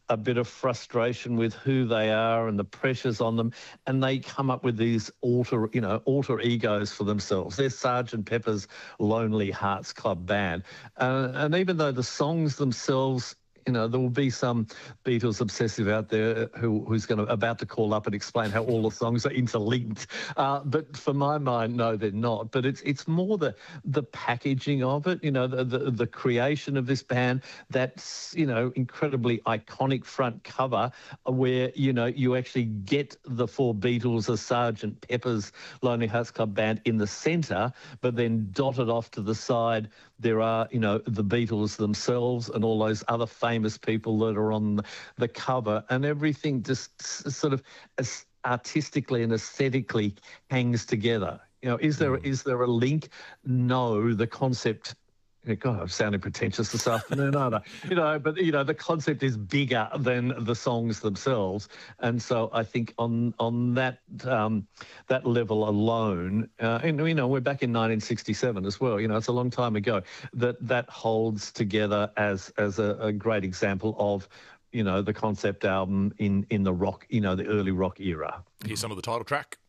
a bit of frustration with who they are and the pressures on them, and they come up with these alter egos for themselves. They're Sergeant Pepper's Lonely Hearts Club Band, and even though the songs themselves, there will be some Beatles obsessive out there who's about to call up and explain how all the songs are interlinked. But for my mind, no, they're not. But it's more the packaging of it, the creation of this band, that's, incredibly iconic front cover where, you actually get the four Beatles as Sergeant Pepper's Lonely Hearts Club Band in the centre, but then dotted off to the side, there are, the Beatles themselves and all those other famous people that are on the cover, and everything just sort of artistically and aesthetically hangs together. Is there a link? No, the concept. God, I'm sounding pretentious this afternoon, aren't I? But the concept is bigger than the songs themselves, and so I think on that that level alone, and we're back in 1967 as well. It's a long time ago. That holds together as a great example of the concept album in the rock, the early rock era. Here's some of the title track.